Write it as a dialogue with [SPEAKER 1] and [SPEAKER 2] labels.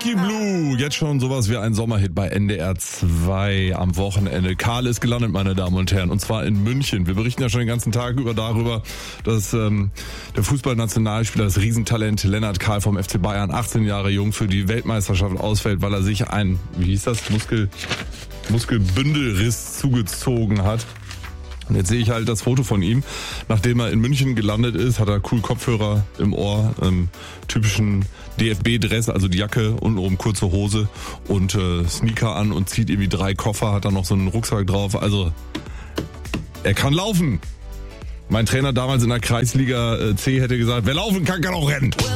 [SPEAKER 1] Lucky Blue, jetzt schon sowas wie ein Sommerhit bei NDR 2 am Wochenende. Karl ist gelandet, meine Damen und Herren, und zwar in München. Wir berichten ja schon den ganzen Tag darüber, dass der Fußballnationalspieler, das Riesentalent Lennart Karl vom FC Bayern, 18 Jahre jung, für die Weltmeisterschaft ausfällt, weil er sich ein, Muskelbündelriss zugezogen hat. Und jetzt sehe ich halt das Foto von ihm. Nachdem er in München gelandet ist, hat er cool Kopfhörer im Ohr, typischen DFB-Dress, also die Jacke, untenrum kurze Hose und Sneaker an und zieht irgendwie 3 Koffer, hat dann noch so einen Rucksack drauf. Also, er kann laufen. Mein Trainer damals in der Kreisliga C hätte gesagt, wer laufen kann, kann auch rennen.